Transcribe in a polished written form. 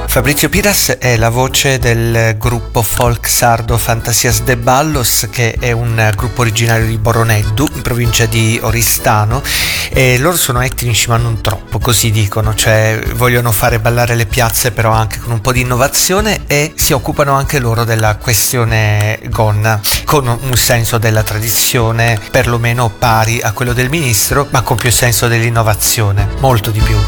Fabrizio Piras è la voce del gruppo folk sardo Fantasias de Ballos, che è un gruppo originario di Boroneddu, in provincia di Oristano, e loro sono etnici ma non troppo, così dicono, cioè vogliono fare ballare le piazze però anche con un po' di innovazione, e si occupano anche loro della questione gonna, con un senso della tradizione perlomeno pari a quello del ministro, ma con più senso dell'innovazione, molto di più.